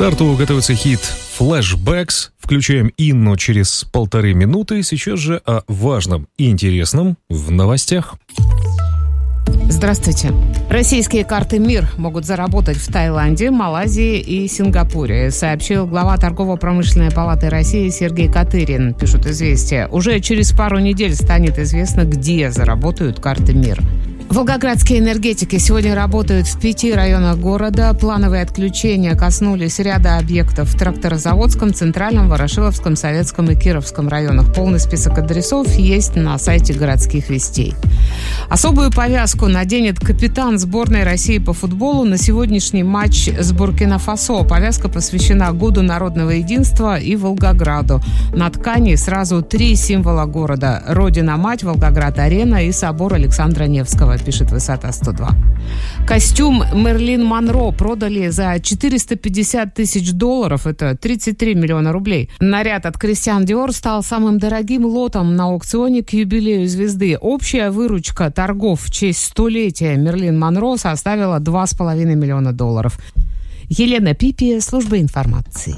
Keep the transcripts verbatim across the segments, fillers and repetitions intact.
старту готовится хит «Flashbacks». Включаем Инну через полторы минуты. Сейчас же о важном и интересном в новостях. Здравствуйте. Российские карты МИР могут заработать в Таиланде, Малайзии и Сингапуре, сообщил глава Торгово-промышленной палаты России Сергей Катырин, пишут «Известия». Уже через пару недель станет известно, где заработают карты МИР. Волгоградские энергетики сегодня работают в пяти районах города. Плановые отключения коснулись ряда объектов в Тракторозаводском, Центральном, Ворошиловском, Советском и Кировском районах. Полный список адресов есть на сайте городских вестей. Особую повязку наденет капитан сборной России по футболу на сегодняшний матч с Буркина-Фасо. Повязка посвящена Году народного единства и Волгограду. На ткани сразу три символа города: Родина-Мать, Волгоград-Арена и собор Александра Невского, пишет Высота сто два. Костюм Мерлин Монро продали за четыреста пятьдесят тысяч долларов, это тридцать три миллиона рублей. Наряд от Кристиан Диор стал самым дорогим лотом на аукционе к юбилею звезды. Общая выручка торгов в честь столетия Мерлин Монро составила два с половиной миллиона долларов. Елена Пипи, служба информации.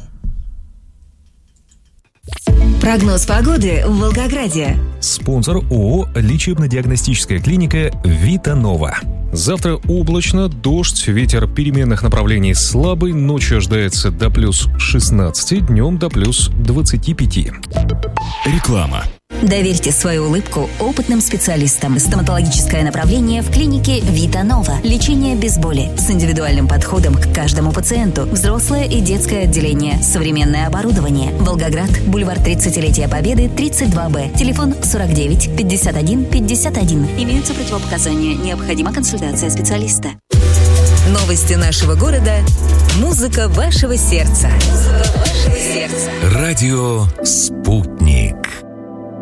Прогноз погоды в Волгограде. Спонсор ООО «Лечебно-диагностическая клиника Витанова». Завтра облачно, дождь, ветер переменных направлений слабый, ночью ожидается до плюс шестнадцати, днем до плюс двадцати пяти. Реклама. Доверьте свою улыбку опытным специалистам. Стоматологическое направление в клинике Витанова. Лечение без боли с индивидуальным подходом к каждому пациенту. Взрослое и детское отделение. Современное оборудование. Волгоград, бульвар тридцатилетия Победы, тридцать два Б. Телефон сорок девять пятьдесят один пятьдесят один. Имеются противопоказания. Необходима консультация специалиста. Новости нашего города. Музыка вашего сердца. Музыка вашего сердца. Радио «Спутник».